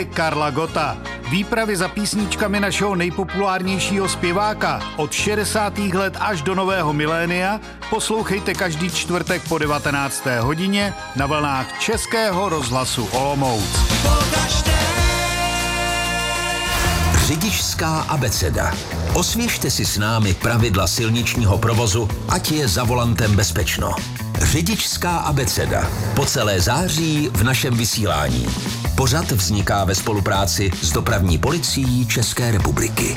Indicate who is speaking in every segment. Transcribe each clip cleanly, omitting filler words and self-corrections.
Speaker 1: hry Karla Gotta. Výpravy za písničkami našeho nejpopulárnějšího zpěváka od 60. let až do nového milénia poslouchejte každý čtvrtek po 19. hodině na vlnách Českého rozhlasu Olomouc.
Speaker 2: Řidičská abeceda. Osvěžte si s námi pravidla silničního provozu, ať je za volantem bezpečno. Řidičská abeceda. Po celé září v našem vysílání. Pořad vzniká ve spolupráci s Dopravní policií České republiky.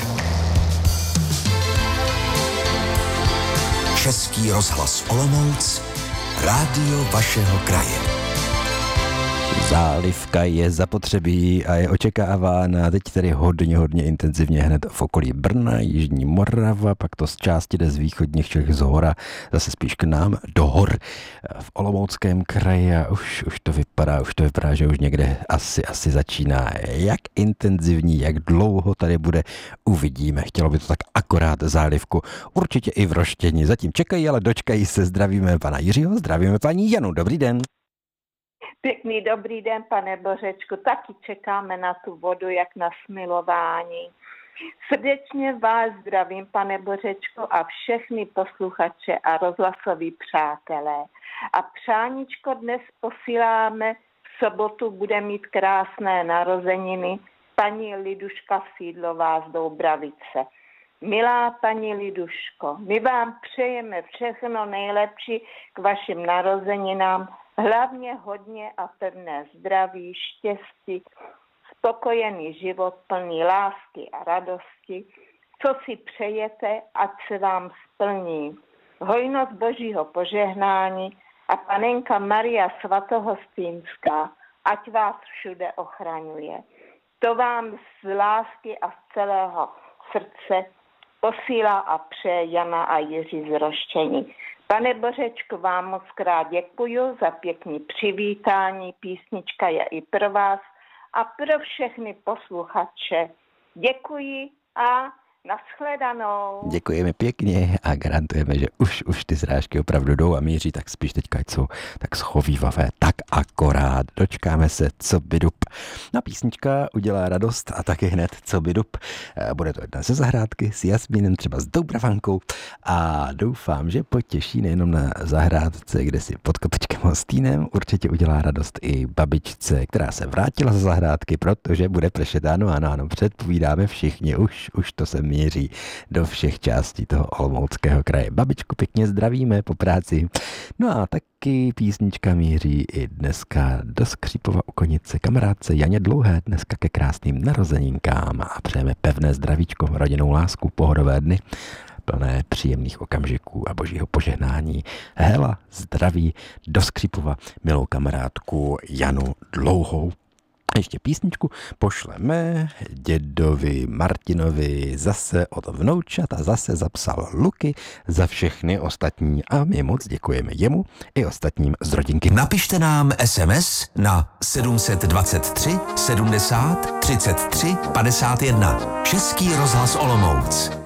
Speaker 2: Český rozhlas Olomouc, rádio vašeho kraje.
Speaker 3: Zálivka je zapotřebí a je očekávána teď tedy hodně intenzivně hned v okolí Brna, Jižní Morava, pak to z části jde z východních Čech z hora, zase spíš k nám do hor v Olomouckém kraji a už to vypadá, že už někde asi začíná. Jak intenzivní, jak dlouho tady bude, uvidíme. Chtělo by to tak akorát zálivku, určitě i v Roštěni. Zatím čekají, ale dočkají se. Zdravíme pana Jiřího, zdravíme paní Janu. Dobrý den.
Speaker 4: Pěkný dobrý den, pane Bořečku. Taky čekáme na tu vodu, jak na smilování. Srdečně vás zdravím, pane Bořečku, a všechny posluchače a rozhlasoví přátelé. A přáníčko dnes posíláme, v sobotu bude mít krásné narozeniny paní Liduška Sídlová z Doubravice. Milá paní Liduško, my vám přejeme všechno nejlepší k vašim narozeninám, hlavně hodně a pevné zdraví, štěstí, spokojený život plný lásky a radosti. Co si přejete, ať se vám splní. Hojnost Božího požehnání a panenka Maria Svatohostínská, ať vás všude ochraňuje. To vám z lásky a z celého srdce posílá a přeje Jana a Jiří z Roštění. Pane Bořečku, vám moc krát děkuju za pěkný přivítání. Písnička je i pro vás a pro všechny posluchače. Děkuji a nashledanou.
Speaker 3: Děkujeme pěkně a garantujeme, že už ty srážky opravdu jdou a míří, tak spíš teďka jsou tak schovývavé, tak akorát. Dočkáme se, co by dup. No, písnička udělá radost a taky hned, co by dup. Bude to jedna ze zahrádky s Jasmínem, třeba s Doubravánkou a doufám, že potěší nejenom na zahrádce, kde si pod kopečkem Hostýnem, určitě udělá radost i babičce, která se vrátila ze zahrádky, protože bude pršet. Ano, předpovídáme všichni, už to se měří do všech částí toho Olomouckého kraje. Babičku pěkně zdravíme po práci. No a taky písnička míří i dneska do Skřípova u Konice kamarádce Janě Dlouhé, dneska ke krásným narozeninkám a přejeme pevné zdravíčko, rodinnou lásku, pohodové dny, plné příjemných okamžiků a božího požehnání. Hela, zdraví do Skřípova, milou kamarádku Janu Dlouhou. Ještě písničku pošleme dědovi Martinovi zase od vnoučat a zase zapsal Luky za všechny ostatní a my moc děkujeme jemu i ostatním z rodinky.
Speaker 2: Napište nám SMS na 723 70 33 51. Český rozhlas Olomouc.